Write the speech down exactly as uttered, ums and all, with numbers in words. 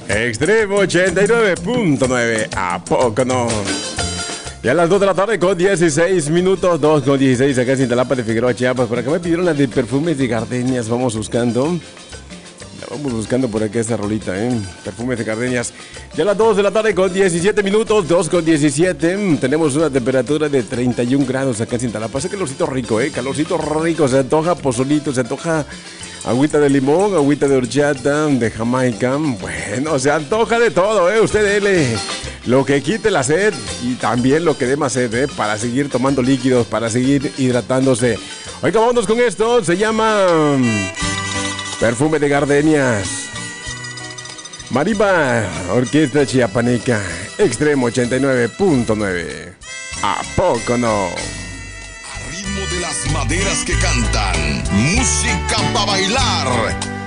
Extremo ochenta y nueve punto nueve. ¿A poco no? Ya a las dos de la tarde con dieciséis minutos, dos con dieciséis acá en Cintalapa de Figueroa, Chiapas. Por acá me pidieron la de perfumes de gardenias. Vamos buscando. La vamos buscando por acá esa rolita, ¿eh? Perfumes de gardenias. Ya a las dos de la tarde con diecisiete minutos, dos con diecisiete. Tenemos una temperatura de treinta y un grados acá en Cintalapa. Hace calorcito rico, ¿eh? Calorcito rico. Se antoja pozolito, se antoja agüita de limón, agüita de horchata, de Jamaica. Bueno, se antoja de todo, ¿eh? Usted dele lo que quite la sed y también lo que dé más sed, ¿eh? Para seguir tomando líquidos, para seguir hidratándose. Oiga, vámonos con esto. Se llama Perfume de Gardenias. Marimba, Orquesta Chiapaneca, Extremo ochenta y nueve punto nueve. ¿A poco no? Ritmo de las maderas que cantan, música para bailar.